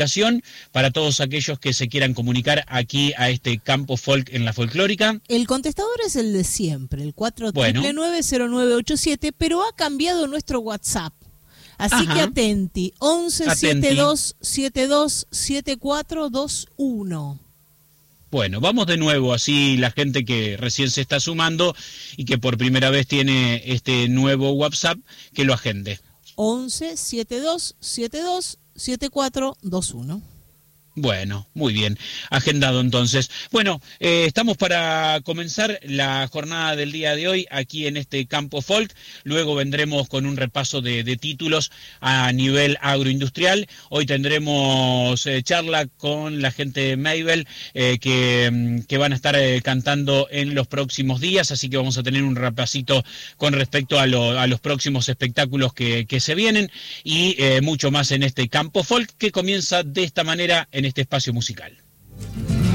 para todos aquellos que se quieran comunicar aquí a este campo folk en la folclórica. El contestador es el de siempre, el 49990987, pero ha cambiado nuestro WhatsApp. Así que atenti, 1172727421. Bueno, vamos de nuevo, así la gente que recién se está sumando y que por primera vez tiene este nuevo WhatsApp, que lo agende. 1172727421. Bueno, muy bien, agendado entonces. Bueno, estamos para comenzar la jornada del día de hoy aquí en este campo folk. Luego vendremos con un repaso de títulos a nivel agroindustrial. Hoy tendremos charla con la gente de Mabel que van a estar cantando en los próximos días, así que vamos a tener un repasito con respecto a los próximos espectáculos que se vienen y mucho más en este campo folk que comienza de esta manera en este espacio musical.